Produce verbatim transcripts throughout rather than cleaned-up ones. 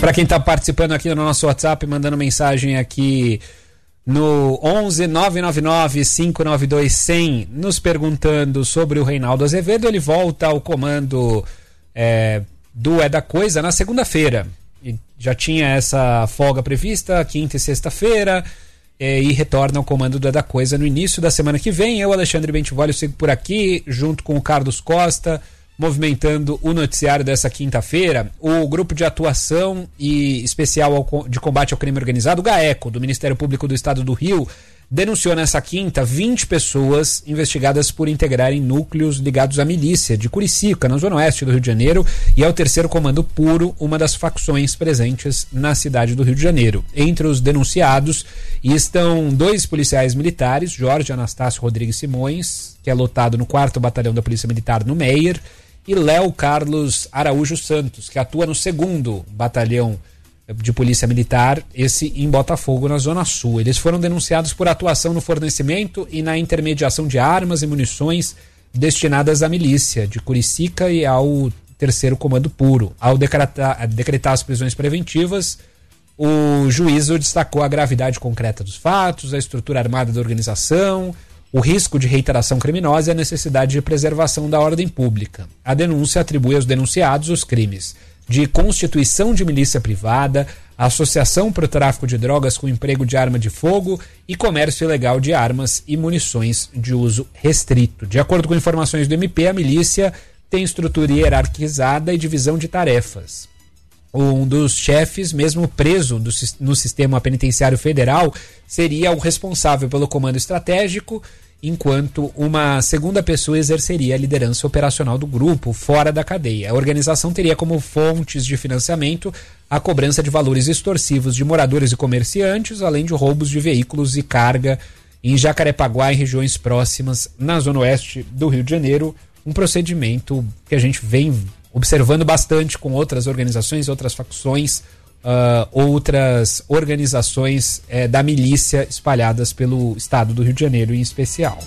para quem está participando aqui no nosso WhatsApp, mandando mensagem aqui no onze nove nove nove cinco nove dois cem, nos perguntando sobre o Reinaldo Azevedo. Ele volta ao comando é, do É da Coisa na segunda-feira. E já tinha essa folga prevista, quinta e sexta-feira, é, e retorna ao comando do É da Coisa no início da semana que vem. Eu, Alexandre Bentivolio, sigo por aqui, junto com o Carlos Costa, movimentando o noticiário dessa quinta-feira. O Grupo de Atuação e Especial ao, de Combate ao Crime Organizado, o GAECO, do Ministério Público do Estado do Rio, denunciou nessa quinta vinte pessoas investigadas por integrarem núcleos ligados à milícia de Curicica, na zona oeste do Rio de Janeiro, e ao Terceiro Comando Puro, uma das facções presentes na cidade do Rio de Janeiro. Entre os denunciados estão dois policiais militares, Jorge Anastácio Rodrigues Simões, que é lotado no quarto Batalhão da Polícia Militar no Meier, e Léo Carlos Araújo Santos, que atua no segundo Batalhão de Polícia Militar, esse em Botafogo, na Zona Sul. Eles foram denunciados por atuação no fornecimento e na intermediação de armas e munições destinadas à milícia de Curicica e ao Terceiro Comando Puro. Ao decretar, decretar as prisões preventivas, o juízo destacou a gravidade concreta dos fatos, a estrutura armada da organização, o risco de reiteração criminosa e a necessidade de preservação da ordem pública. A denúncia atribui aos denunciados os crimes de constituição de milícia privada, associação para o tráfico de drogas com emprego de arma de fogo e comércio ilegal de armas e munições de uso restrito. De acordo com informações do M P, a milícia tem estrutura hierarquizada e divisão de tarefas. Um dos chefes, mesmo preso do, no sistema penitenciário federal, seria o responsável pelo comando estratégico, enquanto uma segunda pessoa exerceria a liderança operacional do grupo fora da cadeia. A organização teria como fontes de financiamento a cobrança de valores extorsivos de moradores e comerciantes, além de roubos de veículos e carga em Jacarepaguá e regiões próximas, na zona oeste do Rio de Janeiro, um procedimento que a gente vem observando bastante com outras organizações, outras facções, uh, outras organizações uh, da milícia espalhadas pelo estado do Rio de Janeiro em especial.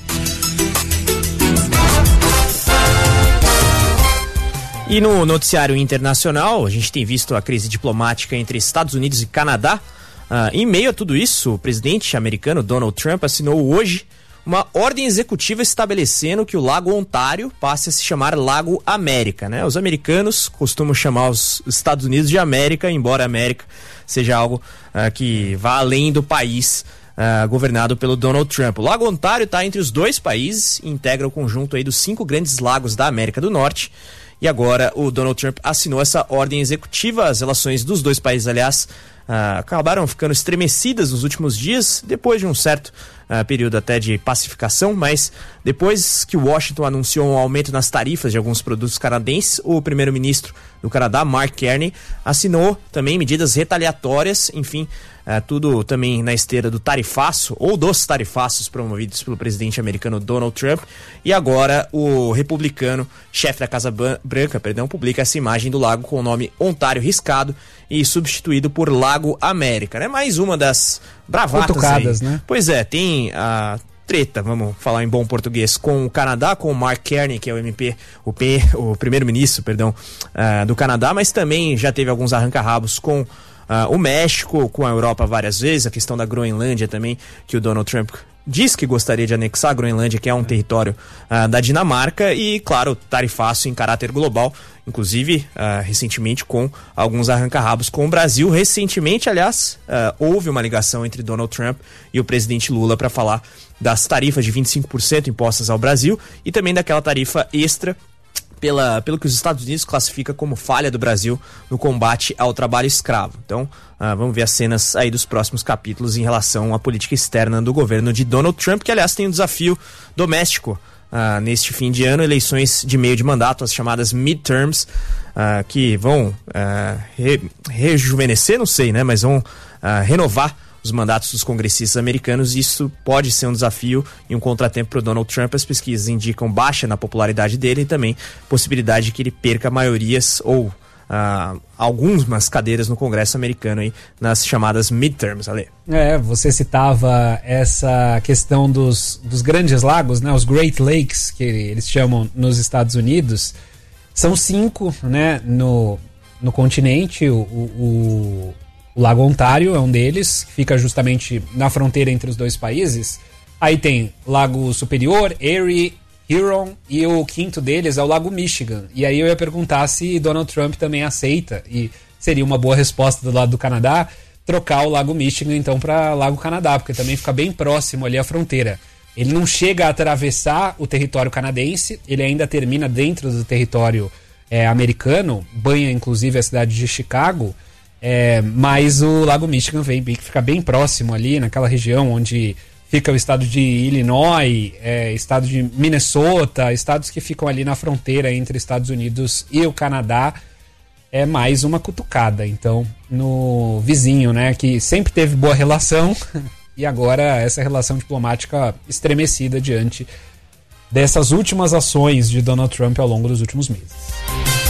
E no noticiário internacional, a gente tem visto a crise diplomática entre Estados Unidos e Canadá. Uh, em meio a tudo isso, o presidente americano Donald Trump assinou hoje uma ordem executiva estabelecendo que o Lago Ontário passe a se chamar Lago América, né? Os americanos costumam chamar os Estados Unidos de América, embora a América seja algo uh, que vá além do país uh, governado pelo Donald Trump. O Lago Ontário está entre os dois países e integra o conjunto aí dos cinco grandes lagos da América do Norte. E agora o Donald Trump assinou essa ordem executiva. As relações dos dois países, aliás, uh, acabaram ficando estremecidas nos últimos dias, depois de um certo Uh, período até de pacificação, mas depois que Washington anunciou um aumento nas tarifas de alguns produtos canadenses, o primeiro-ministro do Canadá, Mark Carney, assinou também medidas retaliatórias, enfim, uh, tudo também na esteira do tarifaço, ou dos tarifaços promovidos pelo presidente americano Donald Trump, e agora o republicano, chefe da Casa Branca, perdão, publica essa imagem do lago com o nome Ontário riscado e substituído por Lago América, né? Mais uma das bravatas aí. Né? Pois é, tem a treta, vamos falar em bom português, com o Canadá, com o Mark Carney, que é o M P, o, P, o primeiro-ministro, perdão, uh, do Canadá, mas também já teve alguns arranca-rabos com uh, o México, com a Europa várias vezes, a questão da Groenlândia também, que o Donald Trump diz que gostaria de anexar a Groenlândia, que é um território uh, da Dinamarca, e, claro, tarifaço em caráter global, inclusive, uh, recentemente, com alguns arranca-rabos com o Brasil. Recentemente, aliás, uh, houve uma ligação entre Donald Trump e o presidente Lula para falar das tarifas de vinte e cinco por cento impostas ao Brasil e também daquela tarifa extra Pela, pelo que os Estados Unidos classifica como falha do Brasil no combate ao trabalho escravo. Então, uh, vamos ver as cenas aí dos próximos capítulos em relação à política externa do governo de Donald Trump, que, aliás, tem um desafio doméstico uh, neste fim de ano, eleições de meio de mandato, as chamadas midterms, uh, que vão uh, re, rejuvenescer, não sei, né, mas vão uh, renovar os mandatos dos congressistas americanos. Isso pode ser um desafio e um contratempo para o Donald Trump. As pesquisas indicam baixa na popularidade dele e também possibilidade de que ele perca maiorias ou uh, algumas cadeiras no Congresso americano aí, nas chamadas midterms, Ale. É, você citava essa questão dos, dos grandes lagos, né, os Great Lakes, que eles chamam nos Estados Unidos. São cinco, né, no... no continente. O, o, o Lago Ontário é um deles, que fica justamente na fronteira entre os dois países. Aí tem Lago Superior, Erie, Huron, e o quinto deles é o Lago Michigan. E aí eu ia perguntar se Donald Trump também aceita, e seria uma boa resposta do lado do Canadá, trocar o Lago Michigan então para Lago Canadá, porque também fica bem próximo ali à fronteira. Ele não chega a atravessar o território canadense, ele ainda termina dentro do território é, americano, banha inclusive a cidade de Chicago, é, mas o Lago Michigan vem, fica bem próximo ali, naquela região onde fica o estado de Illinois, é, estado de Minnesota, estados que ficam ali na fronteira entre Estados Unidos e o Canadá. É mais uma cutucada, então, no vizinho, né, que sempre teve boa relação e agora essa relação diplomática estremecida diante dessas últimas ações de Donald Trump ao longo dos últimos meses.